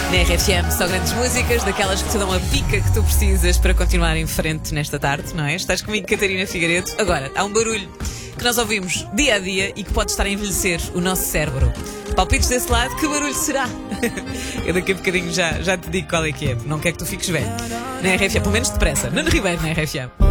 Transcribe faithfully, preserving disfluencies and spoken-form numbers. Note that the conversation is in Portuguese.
Na R F M são grandes músicas, daquelas que te dão a pica que tu precisas para continuar em frente nesta tarde, não é? Estás comigo, Catarina Figueiredo. Agora, há um barulho que nós ouvimos dia a dia e que pode estar a envelhecer o nosso cérebro. Palpites desse lado, que barulho será? Eu daqui a bocadinho já, já te digo qual é que é, não quero que tu fiques velho. Na R F M, pelo menos depressa. Nuno Ribeiro na R F M.